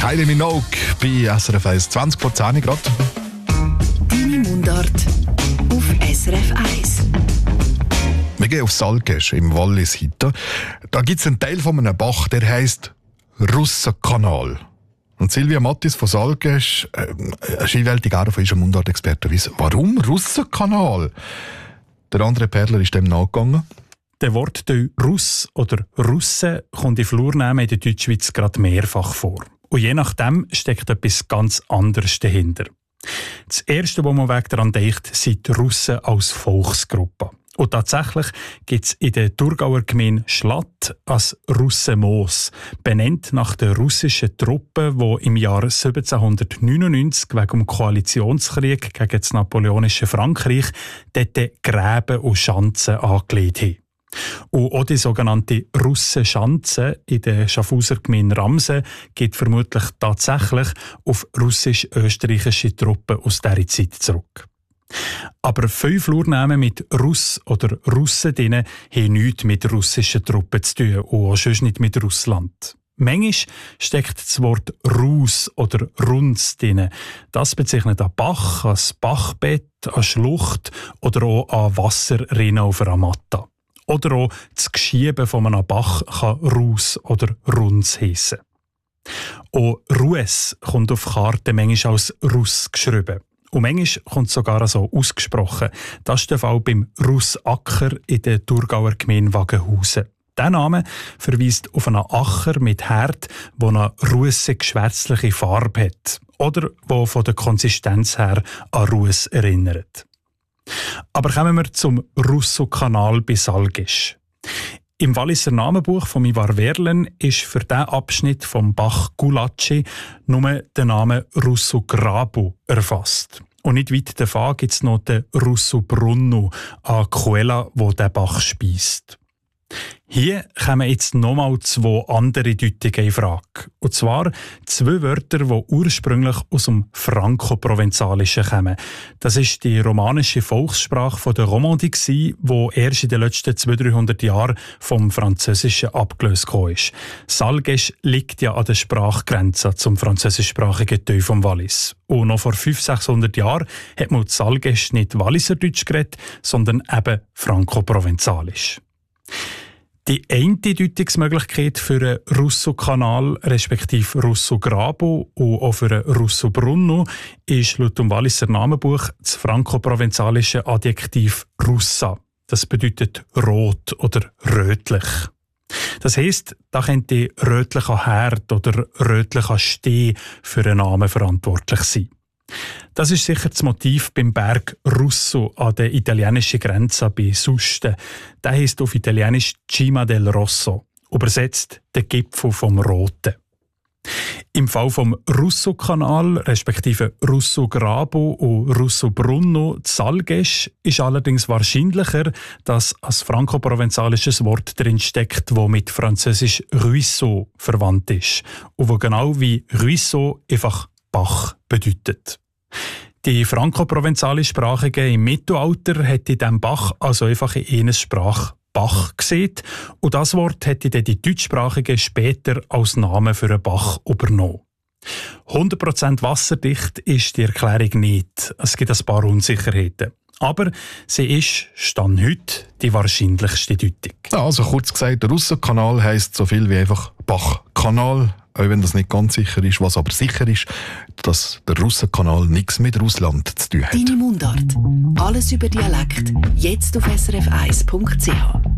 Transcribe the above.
Kylie Minogue bei SRF 1, 20 vor 10 Grad. Deine Mundart auf SRF 1. Wir gehen auf Salgesch im Wallis heute. Da gibt es einen Teil von einem Bach, der heisst Russenkanal. Und Silvia Mattis von Salgesch, Skiwelt auch ist ein Mundartexperte, weiss, warum Russenkanal? Der andere Perler ist dem nachgegangen. Der Wortteil Russ oder Russe kommt in Flurnamen in der Deutschschweiz gerade mehrfach vor. Und je nachdem steckt etwas ganz anderes dahinter. Das Erste, was man daran denkt, sind die Russen als Volksgruppe. Und tatsächlich gibt es in der Thurgauer Gemeinde Schlatt als Russenmoos, benannt nach den russischen Truppen, die im Jahr 1799 wegen dem Koalitionskrieg gegen das napoleonische Frankreich dort Gräben und Schanzen angelegt haben. Und auch die sogenannte Russenschanze in der Schaffhauser Gemeinde Ramsen geht vermutlich tatsächlich auf russisch-österreichische Truppen aus dieser Zeit zurück. Aber viele Flurnamen mit Russ oder Russen drin haben nichts mit russischen Truppen zu tun und auch sonst nicht mit Russland. Manchmal steckt das Wort Rus oder Runz drin. Das bezeichnet an Bach, an Bachbett, an Schlucht oder auch an Wasserrinnen auf einer Matte. Oder auch das Geschieben von einem Bach kann Rus oder Runz heissen. Auch Rues kommt auf Karten manchmal als Russ geschrieben. Und manchmal kommt es sogar so ausgesprochen. Das ist der Fall beim Russacker in der Thurgauer Gemeinde Wagenhausen. Dieser Name verweist auf einen Acker mit Herd, der eine russe-geschwärzliche Farbe hat. Oder der von der Konsistenz her an Russ erinnert. Aber kommen wir zum Russokanal bei Salgesch. Im Walliser Namenbuch von Ivar Verlen ist für diesen Abschnitt vom Bach Gulatschi nur der Name Russograbu erfasst. Und nicht weit davon gibt es noch den Russobrunno, eine Quelle, wo der Bach speist. Hier kommen jetzt nochmal zwei andere Deutungen in Frage. Und zwar zwei Wörter, die ursprünglich aus dem Franco-Provenzalischen kommen. Das ist die romanische Volkssprache der Romandie, die erst in den letzten 200-300 Jahren vom Französischen abgelöst ist. Salgesch liegt ja an der Sprachgrenze zum französischsprachigen Teil vom Wallis. Und noch vor 500-600 Jahren hat man Salgesch nicht Walliserdeutsch geredet, sondern eben Franco-Provenzalisch. Die eine Deutungsmöglichkeit für einen Russokanal respektive Russograbu und auch für einen Russobrunno ist laut dem Walliser Namenbuch das franco-provenzalische Adjektiv Russa. Das bedeutet rot oder rötlich. Das heisst, da könnte rötlicher Herd oder rötlicher Steh für einen Namen verantwortlich sein. Das ist sicher das Motiv beim Berg Russo an der italienischen Grenze bei Suste. Der heisst auf Italienisch Cima del Rosso, übersetzt der Gipfel vom Roten. Im Fall vom Russokanal, respektive Russograbu und Russobrunno Salgesch, ist allerdings wahrscheinlicher, dass ein franco-provenzalisches Wort drinsteckt, das mit französisch Ruisseau verwandt ist und wo genau wie Ruisseau einfach Bach bedeutet. Die franco-provenzale Sprache im Mittelalter hat in diesem Bach also einfach in einer Sprache Bach gesehen und das Wort hätte dann die Deutschsprachigen später als Name für einen Bach übernommen. 100% wasserdicht ist die Erklärung nicht. Es gibt ein paar Unsicherheiten. Aber sie ist, stand heute, die wahrscheinlichste Deutung. Also kurz gesagt, der Russenkanal heisst so viel wie einfach Bachkanal. Auch wenn das nicht ganz sicher ist. Was aber sicher ist, dass der Russenkanal nichts mit Russland zu tun hat. Deine Mundart. Alles über Dialekt. Jetzt auf srf1.ch.